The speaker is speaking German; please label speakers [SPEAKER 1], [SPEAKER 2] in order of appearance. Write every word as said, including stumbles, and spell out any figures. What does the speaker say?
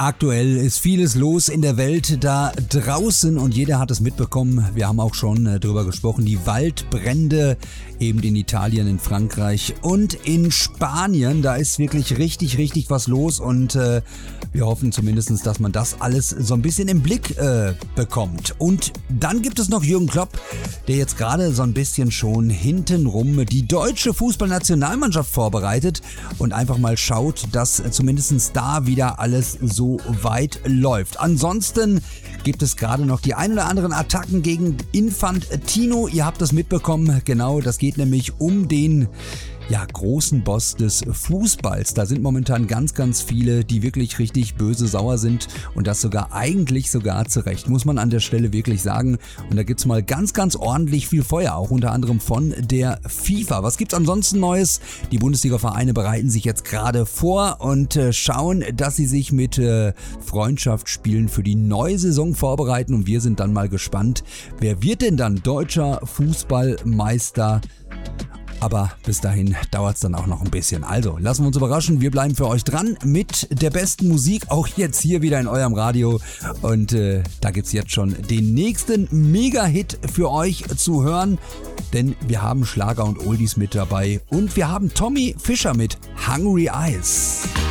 [SPEAKER 1] Aktuell ist vieles los in der Welt da draußen und jeder hat es mitbekommen. Wir haben auch schon äh, drüber gesprochen. Die Waldbrände eben in Italien, in Frankreich und in Spanien. Da ist wirklich richtig, richtig was los und äh, wir hoffen zumindest, dass man das alles so ein bisschen im Blick äh, bekommt. Und dann gibt es noch Jürgen Klopp, der jetzt gerade so ein bisschen schon hintenrum die deutsche Fußballnationalmannschaft vorbereitet und einfach mal schaut, dass zumindest da wieder alles so weit läuft. Ansonsten gibt es gerade noch die ein oder anderen Attacken gegen Infantino. Ihr habt das mitbekommen, genau, das geht nämlich um den ja, großen Boss des Fußballs. Da sind momentan ganz, ganz viele, die wirklich richtig böse sauer sind und das sogar eigentlich sogar zu Recht, muss man an der Stelle wirklich sagen. Und da gibt's mal ganz, ganz ordentlich viel Feuer, auch unter anderem von der FIFA. Was gibt's ansonsten Neues? Die Bundesliga-Vereine bereiten sich jetzt gerade vor und äh, schauen, dass sie sich mit äh, Freundschaftsspielen für die neue Saison vorbereiten und wir sind dann mal gespannt, wer wird denn dann deutscher Fußballmeister? Aber bis dahin dauert es dann auch noch ein bisschen. Also, lassen wir uns überraschen. Wir bleiben für euch dran mit der besten Musik. Auch jetzt hier wieder in eurem Radio. Und äh, da gibt es jetzt schon den nächsten Mega-Hit für euch zu hören. Denn wir haben Schlager und Oldies mit dabei. Und wir haben Tommy Fischer mit Hungry Eyes.